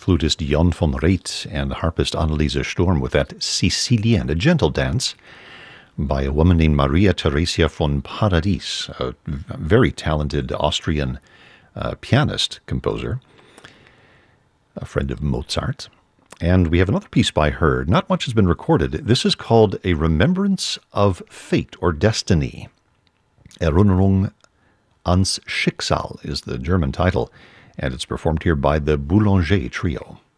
flutist Jan van Reet and harpist Anneliese Storm with that Sicilienne, a gentle dance by a woman named Maria Theresia von Paradis, a very talented Austrian pianist, composer, a friend of Mozart. And we have another piece by her. Not much has been recorded. This is called A Remembrance of Fate or Destiny. Erinnerung ans Schicksal is the German title, and it's performed here by the Boulanger Trio.